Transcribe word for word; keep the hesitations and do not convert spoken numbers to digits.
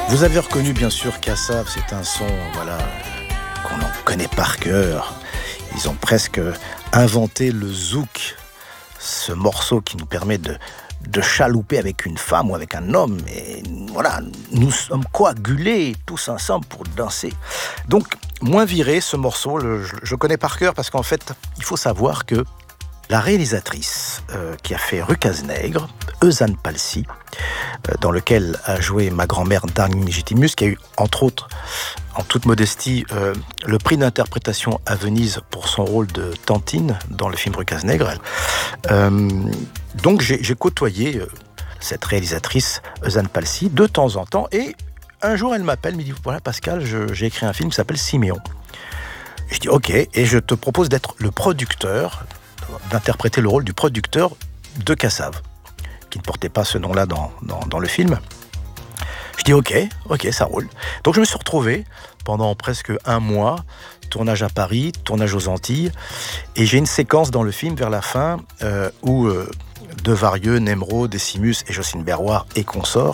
Vous avez reconnu bien sûr Kassav, c'est un son voilà, qu'on en connaît par cœur. Ils ont presque inventé le zouk, ce morceau qui nous permet de, de chalouper avec une femme ou avec un homme. Et voilà, nous sommes coagulés tous ensemble pour danser. Donc, moins viré, ce morceau, le, je, je connais par cœur parce qu'en fait, il faut savoir que la réalisatrice euh, qui a fait Rucaznègre, Eusanne Palsy, euh, dans lequel a joué ma grand-mère Darling Legitimus, qui a eu, entre autres, en toute modestie, euh, le prix d'interprétation à Venise pour son rôle de Tantine dans le film Rucaznègre. Euh, donc j'ai, j'ai côtoyé euh, cette réalisatrice, Eusanne Palsy, de temps en temps, et un jour elle m'appelle, me dit, voilà Pascal, je, j'ai écrit un film qui s'appelle Siméon. Je dis ok, et je te propose d'être le producteur, d'interpréter le rôle du producteur de Kassav, qui ne portait pas ce nom-là dans, dans, dans le film. Je dis ok, ok, ça roule. Donc je me suis retrouvé pendant presque un mois, tournage à Paris, tournage aux Antilles, et j'ai une séquence dans le film vers la fin euh, où euh, Devarieux, Nemrod, Décimus et Jocelyne Berroir et consorts